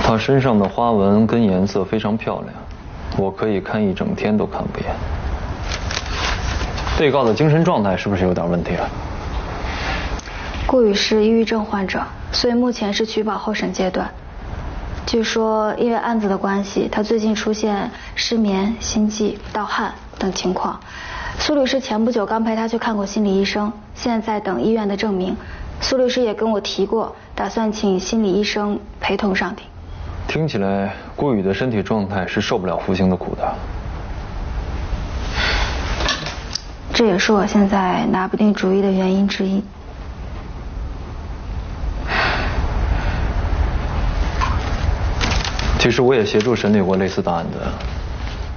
他身上的花纹跟颜色非常漂亮，我可以看一整天都看不厌。被告的精神状态是不是有点问题啊？ 顾宇是抑郁症患者，所以目前是取保候审阶段。据说因为案子的关系，他最近出现失眠、心悸、盗汗等情况。苏律师前不久刚陪他去看过心理医生，现在在等医院的证明。苏律师也跟我提过，打算请心理医生陪同上庭。 听起来顾宇的身体状态是受不了服刑的苦的。 这也是我现在拿不定主意的原因之一。 其实我也协助审理过类似的案子，